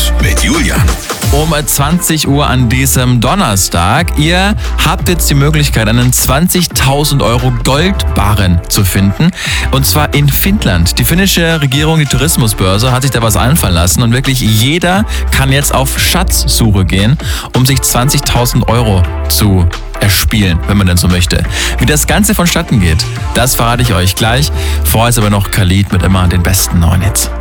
News mit Julian. Um 20 Uhr an diesem Donnerstag. Ihr habt jetzt die Möglichkeit, einen 20.000 Euro Goldbarren zu finden. Und zwar in Finnland. Die finnische Regierung, die Tourismusbörse, hat sich da was einfallen lassen. Und wirklich jeder kann jetzt auf Schatzsuche gehen, um sich 20.000 Euro zu erspielen, wenn man denn so möchte. Wie das Ganze vonstatten geht, das verrate ich euch gleich. Vorher ist aber noch Khalid mit immer den besten neuen Hits.